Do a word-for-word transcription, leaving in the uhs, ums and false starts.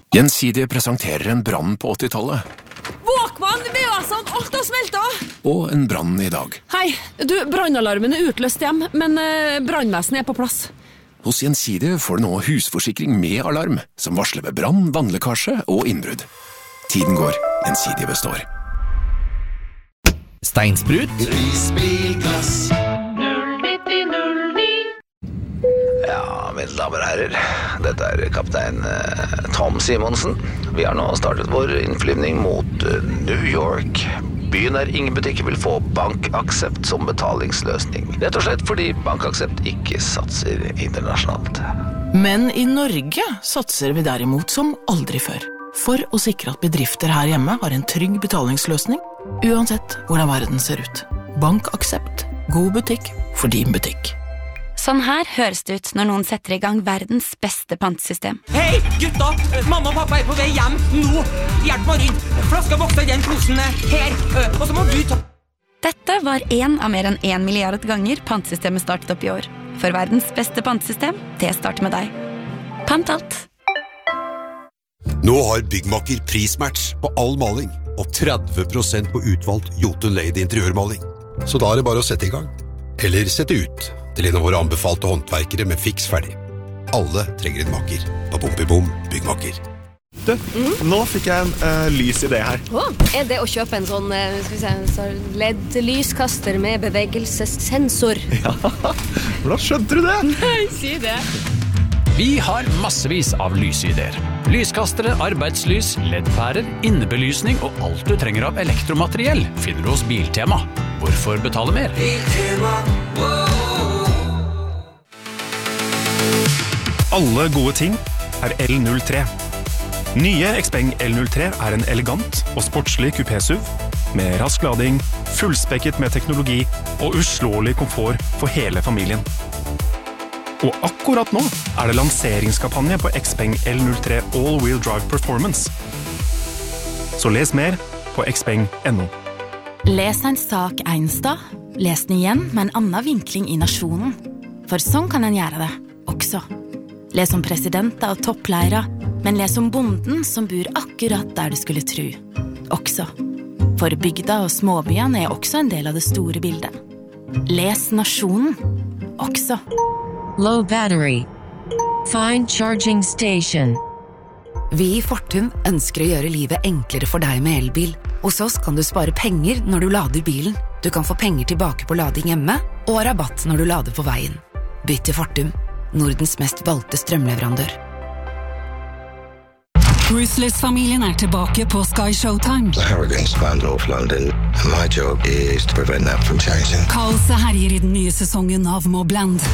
Gjensidige presenterer en brann på åttitallet. Våkmann, V A S-en, alt har smeltet! Og en brann i dag. Hei, du, brannalarmen er utløst hjem, men eh, brannvesenet er på plass. Hos Gjensidige får du nå husforsikring med alarm, som varsler ved brann, vannlekkasje og innbrudd. Tiden går, Gjensidige består. Steinsprut. Risbilglass. Ja, mine damer og herrer, dette er kaptein eh, Tom Simonsen. Vi har nå startet vår innflyvning mot eh, New York. Byen der ingen butikker vil få BankAxept som betalingsløsning. Rett og slett fordi BankAxept ikke satser internasjonalt. Men i Norge satser vi derimot som aldri før. For å sikre at bedrifter her hjemme har en trygg betalingsløsning, uansett hvordan verden ser ut. BankAxept. God butikk for din butikk. Sånn her høres det ut når noen setter i gang verdens beste pantesystem. Hei, gutta! Mamma og pappa er på vei hjem nå! Hjelp meg å rydde! Flaska vokser i den posen her, og så må du ta... Dette var en av mer enn en milliard ganger pantesystemet startet opp i år. For verdens beste pantesystem, det starter med deg. Pant alt. Nå har Byggmakker prismatch på all maling, og tretti prosent på utvalgt Jotun Lady interiørmaling. Så da er det bare å sette i gang. Eller sette ut. Til en av våre anbefalte håndverkere med fiks ferdig. Alle trenger en makker på Bompibom Byggmakker. Du, mm. nå fikk jeg en uh, lys idé her. Oh, er det å kjøpe en sånn, uh, skal vi se, L E D-lyskaster med bevegelsessensor? Ja, hvordan skjønte du det? Nei, si det. Vi har massevis av lysideer. Lyskastere, arbeidslys, L E D-pærer, innebelysning og alt du trenger av elektromateriell finner du hos Biltema. Hvorfor betale mer? Biltema, wow. Alle gode ting er L null tre. Nye Xpeng L null tre er en elegant og sportslig kupé-SUV med rask lading, fullspekket med teknologi og uslåelig komfort for hele familien. Og akkurat nå er det lanseringskampanje på Xpeng L null tre All-Wheel Drive Performance. Så les mer på xpeng punktum no. Les en sak en sted, les den igjen med en annen vinkling i nasjonen. For sånn kan en gjøre det, også. Les om presidenter og toppleiere, men les om bonden som bor akkurat der du skulle tro. Også. For bygda og småbyene er også en del av det store bildet. Les nasjonen, også. Low battery. Find charging station. Vi i Fortum ønsker å gjøre livet enklere for deg med elbil. Hos oss kan du spare penger når du lader bilen. Du kan få penger tilbake på lading hjemme, og rabatt når du lader på veien. Bytt til Fortum, Nordens mest valgte strømleverandør. Ruthless-familien er tilbake på Sky Showtime. The Harrogans banned North London, and my job is to prevent that from changing. Kaoset herjer i den nye sesongen av Mobland.